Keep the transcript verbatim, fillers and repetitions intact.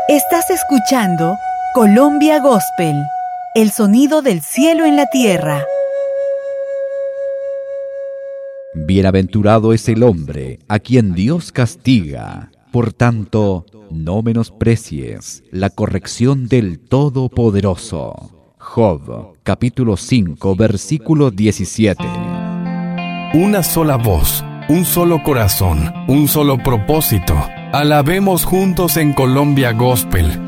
Estás escuchando Colombia Gospel, el sonido del cielo en la tierra. Bienaventurado es el hombre a quien Dios castiga. Por tanto, no menosprecies la corrección del Todopoderoso. Job, capítulo cinco, versículo diecisiete. Una sola voz, un solo corazón, un solo propósito. Alabemos juntos en Colombia Gospel.